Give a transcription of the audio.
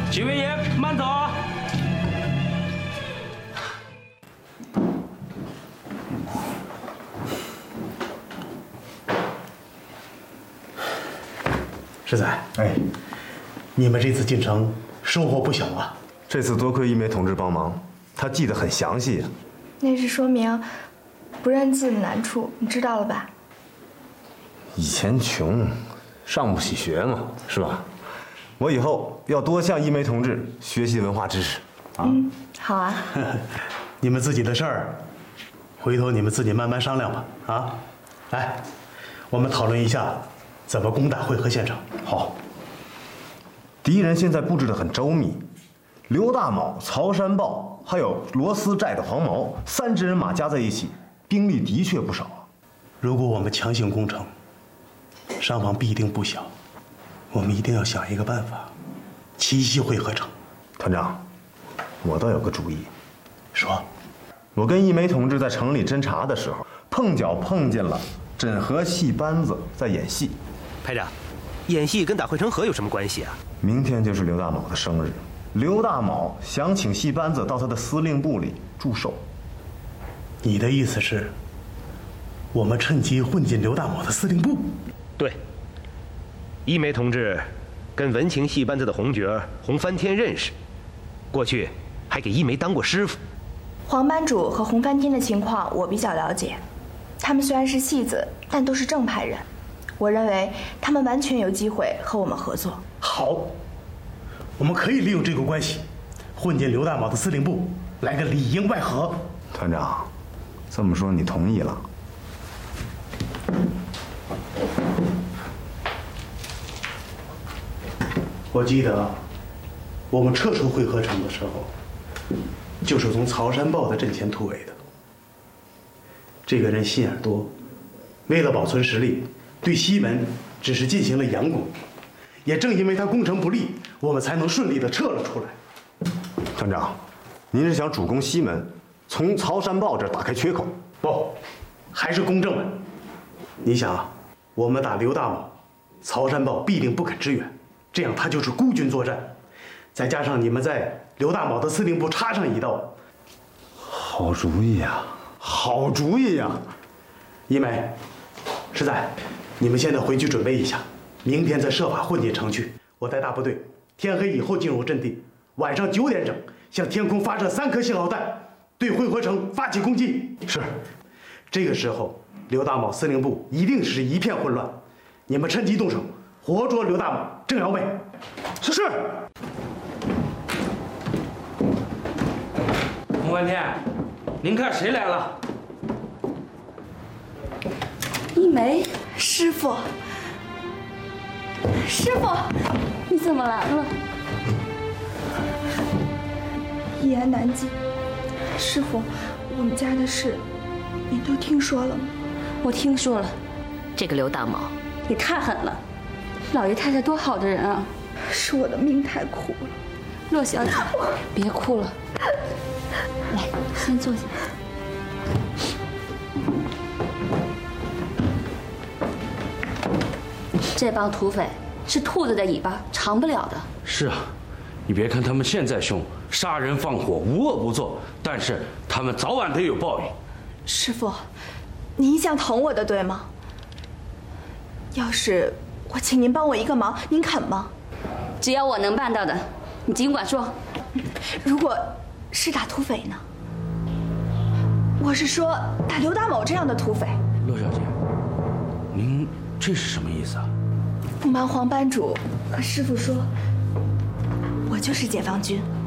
几位爷慢走啊！ 世仔，哎，你们这次进城收获不小啊！ 这次多亏一梅同志帮忙，他记得很详细啊。 那是说明不认字的难处，你知道了吧？ 以前穷，上不起学嘛，是吧？我以后要多向一梅同志学习文化知识。啊， 好啊。 你们自己的事儿，回头你们自己慢慢商量吧。啊，来，我们讨论一下怎么攻打会合县城。 好。敌人现在布置得很周密，刘大卯、曹山豹还有罗斯寨的黄毛3支人马加在一起，兵力的确不少啊。 如果我们强行攻城，伤亡必定不小。我们一定要想一个办法，奇袭会合城。 团长，我倒有个主意。 说， 我跟一梅同志在城里侦查的时候，碰巧碰见了枕河戏班子在演戏。 排长，演戏跟打汇成河有什么关系啊？ 明天就是刘大卯的生日，刘大卯想请戏班子到他的司令部里祝寿。 你的意思是，我们趁机混进刘大卯的司令部？ 对。一梅同志跟文情戏班子的红角洪翻天认识，过去还给一梅当过师傅。 黄班主和洪翻天的情况我比较了解，他们虽然是戏子，但都是正派人。我认为他们完全有机会和我们合作。 好，我们可以利用这个关系，混进刘大卯的司令部，来个里应外合。 团长，这么说你同意了？ 我记得我们撤出会合城的时候，就是从曹山豹的阵前突围的。这个人心眼多，为了保存实力，对西门只是进行了佯攻。也正因为他攻城不利，我们才能顺利的撤了出来。 团长，您是想主攻西门，从曹山豹这儿打开缺口？ 不，还是攻正门。你想啊，我们打刘大卯，曹山豹必定不肯支援，这样他就是孤军作战。再加上你们在刘大卯的司令部插上一刀， 好主意呀，好主意呀！ 一梅、实在，你们现在回去准备一下，明天再设法混进城去。我带大部队，天黑以后进入阵地，晚上9点整向天空发射3颗信号弹，对会合城发起攻击。 是。 这个时候，刘大卯司令部一定是一片混乱，你们趁机动手，活捉刘大卯、郑瑶妹。 是。 洪翻天，您看谁来了？ 一梅，师傅，师傅，你怎么来了？一言难尽。师傅，我们家的事，您都听说了吗？ 我听说了，这个刘大卯也太狠了，老爷太太多好的人啊！ 是我的命太苦了。 洛小姐，别哭了，来，先坐下。这帮土匪是兔子的尾巴长不了的。 是啊，你别看他们现在凶，杀人放火，无恶不作，但是他们早晚得有报应。 师傅，你一向疼我的，对吗？要是我请您帮我一个忙，您肯吗？ 只要我能办到的，你尽管说。 如果是打土匪呢？我是说打刘大卯这样的土匪。 骆小姐，您这是什么意思啊？ 不瞒黄班主和师傅说，我就是解放军。